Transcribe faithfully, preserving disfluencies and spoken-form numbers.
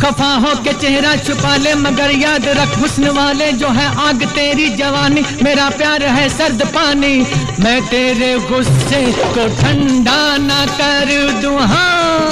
खफा हो के चेहरा छुपा ले मगर याद रख हुस्न वाले जो है आग तेरी जवानी, मेरा प्यार है सर्द पानी, मैं तेरे गुस्से को ठंडा ना कर दूं। हाँ